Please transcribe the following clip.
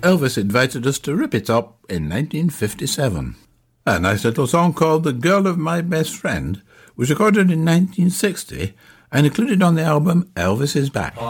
Elvis invited us to rip it up in 1957. A nice little song called The Girl of My Best Friend was recorded in 1960 and included on the album Elvis is Back.